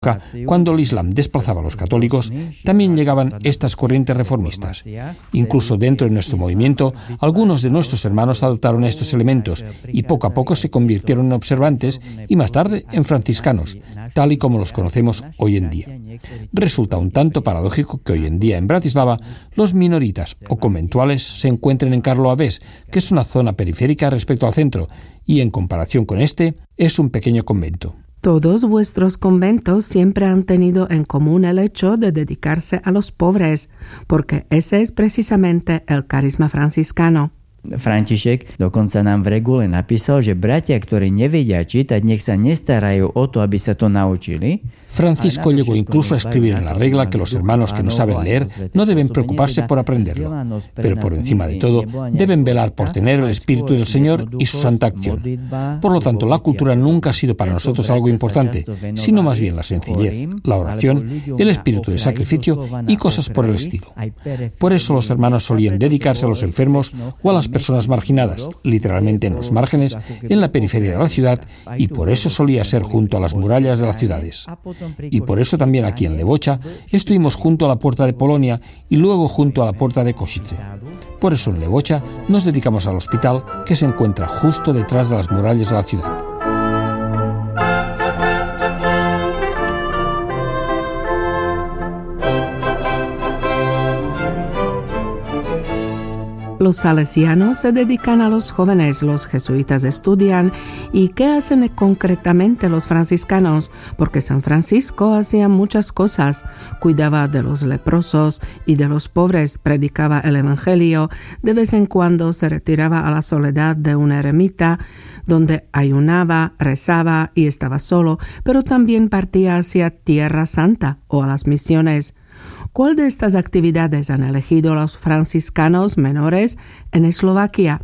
cuando el Islam desplazaba a los católicos, también llegaban estas corrientes reformistas. Incluso dentro de nuestro movimiento, algunos de nuestros hermanos adoptaron estos elementos y poco a poco se convirtieron en observantes y más tarde en franciscanos, tal y como los conocemos hoy en día. Resulta un tanto paradójico que hoy en día en Bratislava los minoritas o conventuales se encuentren en Karlovac, que es una zona periférica respecto al centro, y en comparación con este, es un pequeño convento. Todos vuestros conventos siempre han tenido en común el hecho de dedicarse a los pobres, porque ese es precisamente el carisma franciscano. František dokonca nám v regule napísal, že bratia, ktorí nevedia čítať, nech sa nestarajú o to, aby sa to naučili. Francisco llegó incluso a escribir en la regla que los hermanos que no saben leer no deben preocuparse por aprenderlo, pero por encima de todo deben velar por tener el Espíritu del Señor y su santa acción. Por lo tanto, la cultura nunca ha sido para nosotros algo importante, sino más bien la sencillez, la oración, el espíritu de sacrificio y cosas por el estilo. Por eso los hermanos solían dedicarse a los enfermos o a las personas marginadas, literalmente en los márgenes, en la periferia de la ciudad, y por eso solía ser junto a las murallas de las ciudades. Y por eso también aquí en Levoča estuvimos junto a la puerta de Polonia y luego junto a la puerta de Košice. Por eso en Levoča nos dedicamos al hospital que se encuentra justo detrás de las murallas de la ciudad. Los salesianos se dedican a los jóvenes, los jesuitas estudian. ¿Y qué hacen concretamente los franciscanos? Porque San Francisco hacía muchas cosas. Cuidaba de los leprosos y de los pobres, predicaba el evangelio. De vez en cuando se retiraba a la soledad de una ermita, donde ayunaba, rezaba y estaba solo, pero también partía hacia Tierra Santa o a las misiones. ¿Cuál de estas actividades han elegido los franciscanos menores en Eslovaquia?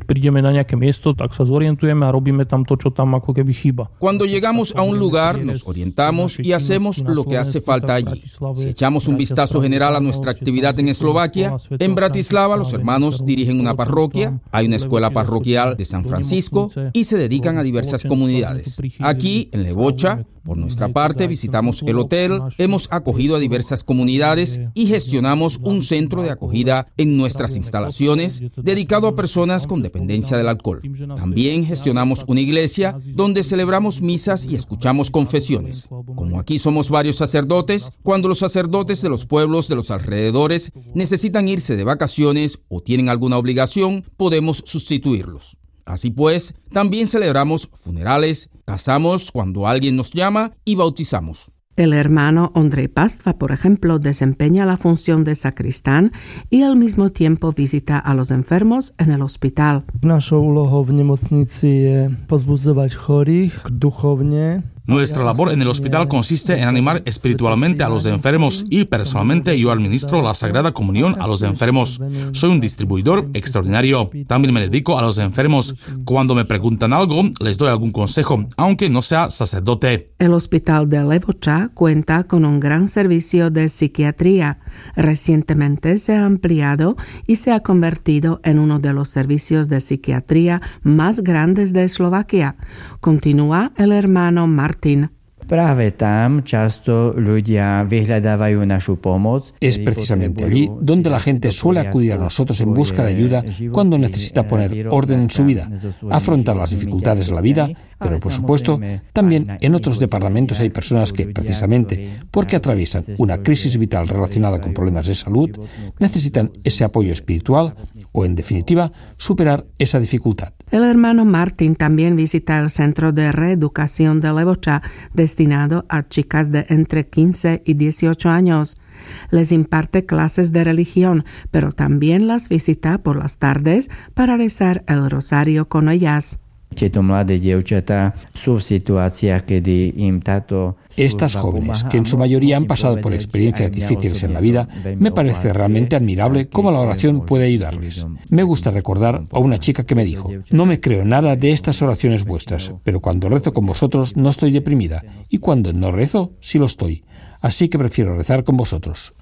Cuando llegamos a un lugar, nos orientamos y hacemos lo que hace falta allí. Si echamos un vistazo general a nuestra actividad en Eslovaquia, en Bratislava los hermanos dirigen una parroquia, hay una escuela parroquial de San Francisco y se dedican a diversas comunidades. Aquí, en Levoča, por nuestra parte, visitamos el hotel, hemos acogido a diversas comunidades y gestionamos un centro de acogida en nuestras instalaciones dedicado a personas con dependencia del alcohol. También gestionamos una iglesia donde celebramos misas y escuchamos confesiones. Como aquí somos varios sacerdotes, cuando los sacerdotes de los pueblos de los alrededores necesitan irse de vacaciones o tienen alguna obligación, podemos sustituirlos. Así pues, también celebramos funerales, casamos cuando alguien nos llama y bautizamos. El hermano Ondrej Pastva, por ejemplo, desempeña la función de sacristán y al mismo tiempo visita a los enfermos en el hospital. Našou úlohou v nemocnici je pozbudzovať chorých duchovne. Nuestra labor en el hospital consiste en animar espiritualmente a los enfermos y personalmente yo administro la Sagrada Comunión a los enfermos. Soy un distribuidor extraordinario. También me dedico a los enfermos. Cuando me preguntan algo, les doy algún consejo, aunque no sea sacerdote. El hospital de Levoča cuenta con un gran servicio de psiquiatría. Recientemente se ha ampliado y se ha convertido en uno de los servicios de psiquiatría más grandes de Eslovaquia. Continúa el hermano Martin. Práve tam často ľudia vyhľadávajú našu pomoc. Es precisamente allí donde la gente suele acudir a nosotros en busca de ayuda cuando necesita poner orden en su vida, afrontar las dificultades de la vida, pero por supuesto también en otros departamentos hay personas que precisamente porque atraviesan una crisis vital relacionada con problemas de salud, necesitan ese apoyo espiritual o en definitiva superar esa dificultad. El hermano Martin también visita el centro de reeducación de Levoča destinado a chicas de entre 15 y 18 años. Les imparte clases de religión, pero también las visita por las tardes para rezar el rosario con ellas. Tieto mladé dievčatá sú v situáciách, kedy im táto Estas jóvenes, que en su mayoría han pasado por experiencias difíciles en la vida, me parece realmente admirable cómo la oración puede ayudarles. Me gusta recordar a una chica que me dijo: no me creo nada de estas oraciones vuestras, pero cuando rezo con vosotros no estoy deprimida, y cuando no rezo sí lo estoy, así que prefiero rezar con vosotros.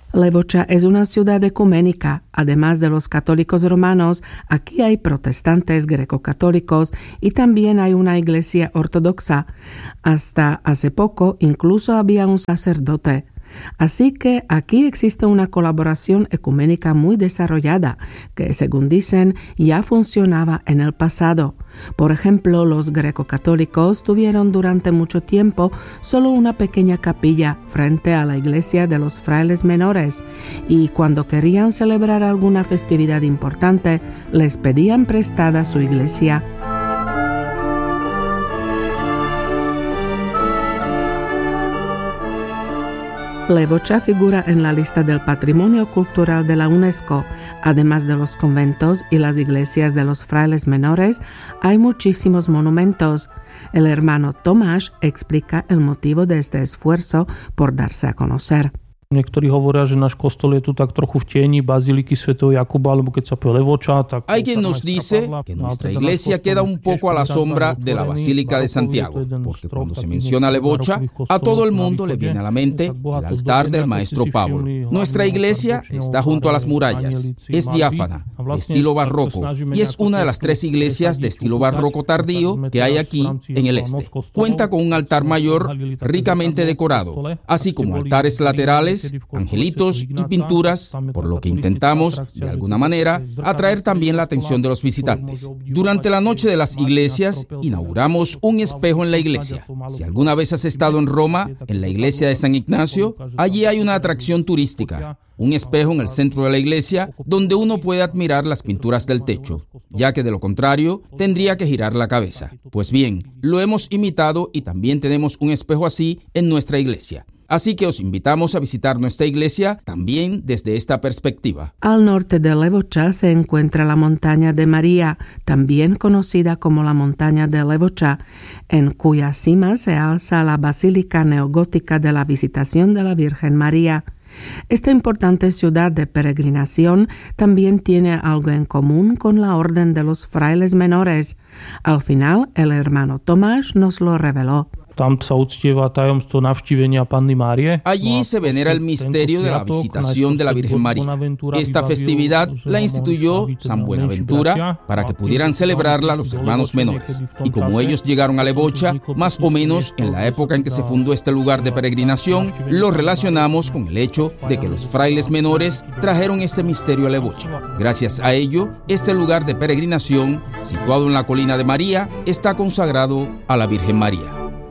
Levoča es una ciudad ecuménica. Además de los católicos romanos, aquí hay protestantes greco-católicos y también hay una iglesia ortodoxa. Hasta hace poco incluso había un sacerdote. Así que aquí existe una colaboración ecuménica muy desarrollada que, según dicen, ya funcionaba en el pasado. Por ejemplo, los greco-católicos tuvieron durante mucho tiempo solo una pequeña capilla frente a la iglesia de los frailes menores y cuando querían celebrar alguna festividad importante, les pedían prestada su iglesia. Levoča figura en la lista del Patrimonio Cultural de la UNESCO. Además de los conventos y las iglesias de los frailes menores, hay muchísimos monumentos. El hermano Tomáš explica el motivo de este esfuerzo por darse a conocer. Niektorí hovoria, že náš kostol je tu tak trochu v tieni baziliky svätého Jakuba, alebo keď sa povie Levoča, tak... Hay quien nos dice que nuestra iglesia queda un poco a la sombra de la Basílica de Santiago, porque cuando se menciona Levoča, a todo el mundo le viene a la mente el altar del maestro Pablo. Nuestra iglesia está junto a las murallas, es diáfana, de estilo barroco, y es una de las 3 iglesias de estilo barroco tardío que hay aquí en el este. Cuenta con un altar mayor ricamente decorado, así como altares laterales, angelitos y pinturas, por lo que intentamos, de alguna manera, atraer también la atención de los visitantes. Durante la noche de las iglesias, inauguramos un espejo en la iglesia. Si alguna vez has estado en Roma, en la iglesia de San Ignacio, allí hay una atracción turística. Un espejo en el centro de la iglesia donde uno puede admirar las pinturas del techo, ya que de lo contrario tendría que girar la cabeza. Pues bien, lo hemos imitado y también tenemos un espejo así en nuestra iglesia. Así que os invitamos a visitar nuestra iglesia también desde esta perspectiva. Al norte de Levoča se encuentra la montaña de María, también conocida como la montaña de Levoča, en cuya cima se alza la basílica neogótica de la Visitación de la Virgen María. Esta importante ciudad de peregrinación también tiene algo en común con la Orden de los Frailes Menores. Al final, el hermano Tomáš nos lo reveló. Allí se venera el misterio de la visitación de la Virgen María. Esta festividad la instituyó San Buenaventura para que pudieran celebrarla los hermanos menores. Y como ellos llegaron a Levoča, más o menos en la época en que se fundó este lugar de peregrinación, lo relacionamos con el hecho de que los frailes menores trajeron este misterio a Levoča. Gracias a ello, este lugar de peregrinación, situado en la colina de María, está consagrado a la Virgen María.